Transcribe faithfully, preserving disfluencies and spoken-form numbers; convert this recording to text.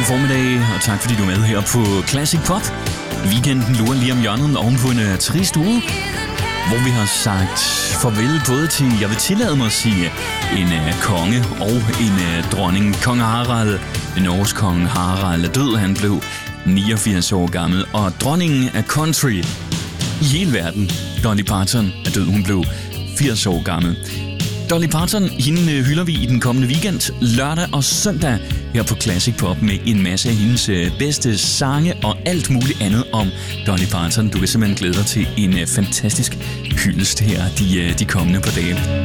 formiddag, og tak fordi du er med her på Classic Pop. Weekenden lurer lige om hjørnet oven på en uh, trist uge, hvor vi har sagt farvel både til, jeg vil tillade mig at sige, en uh, konge og en uh, dronning. Kong Harald, Norges konge Harald er død. Han blev niogfirs år gammel, og dronningen af country i hele verden, Dolly Parton, er død. Hun blev firs år gammel. Dolly Parton, hende hylder vi i den kommende weekend, lørdag og søndag her på Classic Pop med en masse af hendes bedste sange og alt muligt andet om Dolly Parton. Du kan simpelthen glæde dig til en fantastisk hyldest her de, de kommende par dage.